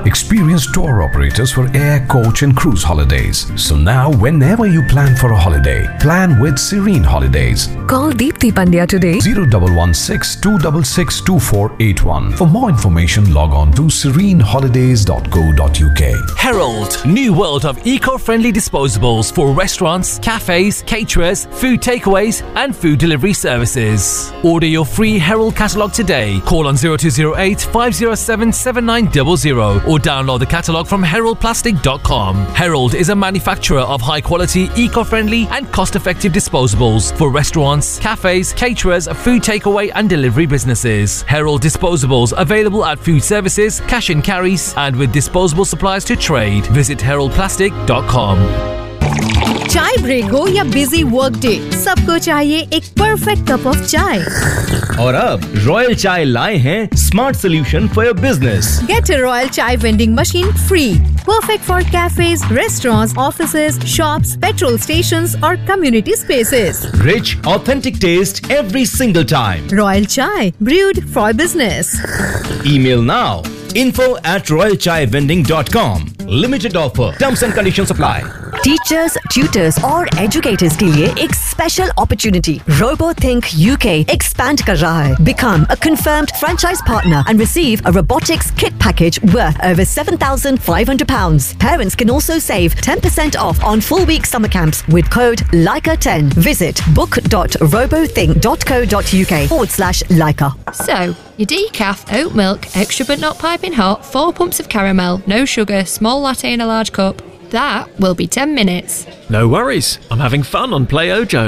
experienced tour operators for air, coach and cruise holidays. So now whenever you plan for a holiday, plan with Serene Holidays. Call Deepthi Pandya today. 0116 266 2481. For more information, log on to sereneholidays.co.uk. Herald, new world of eco-friendly disposables for restaurants, cafes, caterers, food takeaways and food delivery services. Order your free Herald catalogue today. Call on 0208 507 7900 or download the catalogue from heraldplastic.com. Herald is a manufacturer of high-quality, eco-friendly and cost-effective disposables for restaurants, cafes, caterers, food takeaway and delivery businesses. Herald disposables available at food services, cash and carries and with disposable supplies to trade. Visit heraldplastic.com. चाय break हो या busy work day, सबको चाहिए एक perfect cup of चाय। और अब royal चाय लाए हैं smart solution for your business. Get a Royal Chai vending machine free. Perfect for cafes, restaurants, offices, shops, petrol stations or community spaces. Rich, authentic taste every single time. Royal Chai, brewed for business. Email now. info@royalchaivending.com. Limited offer. Terms and conditions apply. Teachers, tutors और educators के लिए एक special opportunity RoboThink UK expand कर रहा है. Become a confirmed franchise partner and receive a robotics kit package worth over £7,500. Parents can also save 10% off on full week summer camps with code LICA10. Visit book.robothink.co.uk/LICA. So, your decaf, oat milk, extra but not piping hot, 4 pumps of caramel, no sugar, small latte in a large cup. That will be 10 minutes. No worries, I'm having fun on Play Ojo.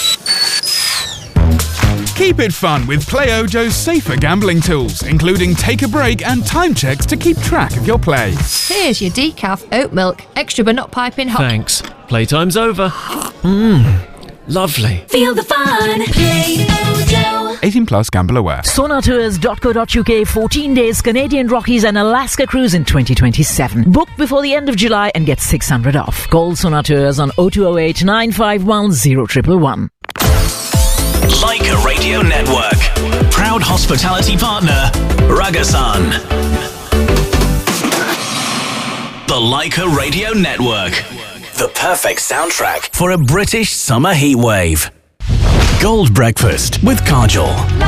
Keep it fun with Play Ojo's safer gambling tools, including take a break and time checks to keep track of your play. Here's your decaf, oat milk, extra but not piping hot. Thanks. Playtime's over. Lovely. Feel the fun. Play Ojo. 18 plus, gamble aware. Sonatours.co.uk 14 days Canadian Rockies and Alaska cruise in 2027. Book before the end of July and get 600 off. Call Sonatours on 0208 951 0111. Leica Radio Network. Proud hospitality partner, Ragasan. The Leica Radio Network. The perfect soundtrack for a British summer heatwave. Gold Breakfast with Kajol.